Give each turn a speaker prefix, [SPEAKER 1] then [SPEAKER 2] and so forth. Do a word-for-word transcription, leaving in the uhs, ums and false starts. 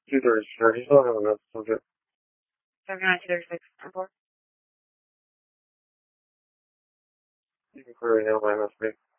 [SPEAKER 1] two thirty-six. He's not having that subject.
[SPEAKER 2] seven nine two thirty-six. Report.
[SPEAKER 1] You can query now by M S B.